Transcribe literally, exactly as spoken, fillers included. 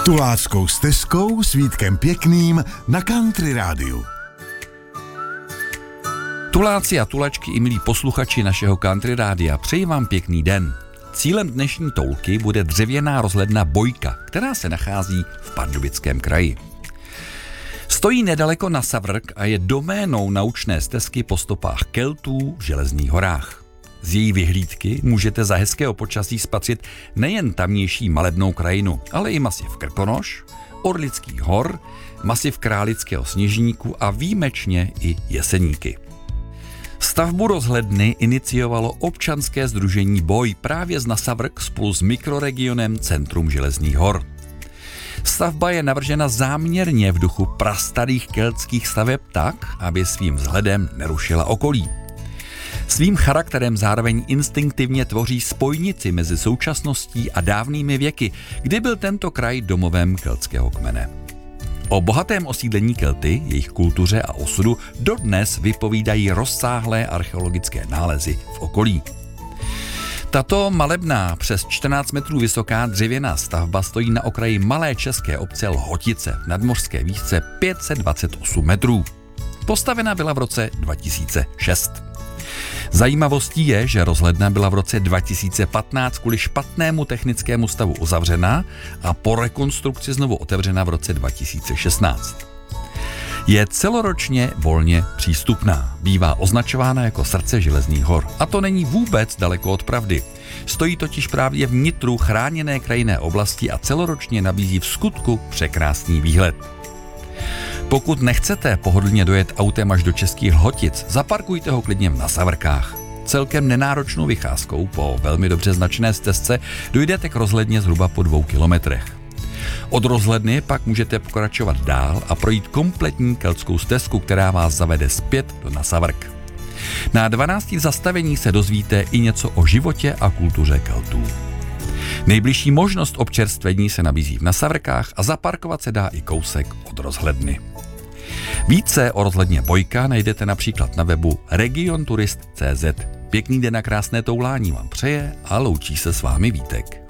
Tuláckou stezkou s Vítkem Pěkným na Country Rádiu. Tuláci a tulačky i milí posluchači našeho Country Rádia, přeji vám pěkný den. Cílem dnešní toulky bude dřevěná rozhledna Bojka, která se nachází v Pardubickém kraji. Stojí nedaleko na Savrk a je doménou naučné stezky po stopách Keltů v Železných horách. Z její vyhlídky můžete za hezkého počasí spatřit nejen tamnější malebnou krajinu, ale i masiv Krkonoš, Orlických hor, masiv Králického sněžníku a výjimečně i Jeseníky. Stavbu rozhledny iniciovalo občanské sdružení Boj právě z Nasavrk spolu s mikroregionem Centrum Železných hor. Stavba je navržena záměrně v duchu prastarých keltských staveb tak, aby svým vzhledem nerušila okolí. Svým charakterem zároveň instinktivně tvoří spojnici mezi současností a dávnými věky, kdy byl tento kraj domovem keltského kmene. O bohatém osídlení Kelty, jejich kultuře a osudu dodnes vypovídají rozsáhlé archeologické nálezy v okolí. Tato malebná, přes čtrnáct metrů vysoká dřevěná stavba stojí na okraji malé české obce Lhotice v nadmořské výšce pět set dvacet osm metrů. Postavena byla v roce dva tisíce šest. Zajímavostí je, že rozhledna byla v roce dva tisíce patnáct kvůli špatnému technickému stavu uzavřena a po rekonstrukci znovu otevřena v roce dva tisíce šestnáct. Je celoročně volně přístupná. Bývá označována jako srdce Železných hor. A to není vůbec daleko od pravdy. Stojí totiž právě v nitru chráněné krajinné oblasti a celoročně nabízí v skutku překrásný výhled. Pokud nechcete pohodlně dojet autem až do Českých Lhotic, zaparkujte ho klidně v Nasavrkách. Celkem nenáročnou vycházkou po velmi dobře značené stezce dojdete k rozhledně zhruba po dvou kilometrech. Od rozhledny pak můžete pokračovat dál a projít kompletní keltskou stezku, která vás zavede zpět do Nasavrk. Na dvanácti zastavení se dozvíte i něco o životě a kultuře Keltů. Nejbližší možnost občerstvení se nabízí v Nasavrkách a zaparkovat se dá i kousek od rozhledny. Více o rozhledně Bojka najdete například na webu regionturist tečka cé zet. Pěkný den a krásné toulání vám přeje a loučí se s vámi Vítek.